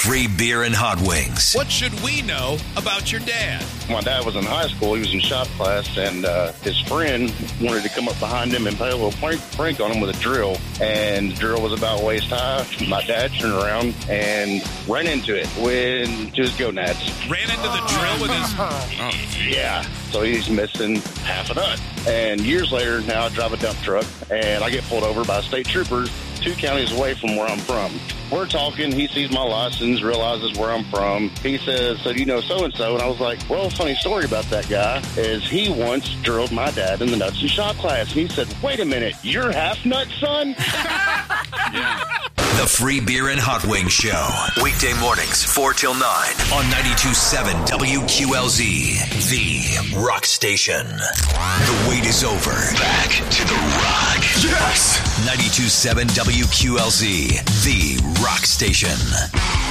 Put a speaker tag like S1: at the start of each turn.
S1: free beer and hot wings.
S2: What should we know about your dad?
S3: My dad was in high school. He was in shop class, and his friend wanted to come up behind him and play a little prank on him with a drill. And the drill was about waist high. My dad turned around and ran into it to his gonads.
S2: Ran into the drill with his...
S3: Yeah. So he's missing half a nut. And years later, now I drive a dump truck, and I get pulled over by state troopers 2 counties away from where I'm from. We're talking. He sees my license, realizes where I'm from. He says, so do you know so-and-so? And I was like, well, funny story about that guy is he once drilled my dad in the nuts and shop class. And he said, wait a minute, you're half nut, son?
S1: Yeah. The Free Beer and Hot Wings Show. Weekday mornings, 4 till 9 on 92.7 WQLZ, the rock station. The wait is over. Back to the rock. Yes! 92.7 WQLZ, the rock station.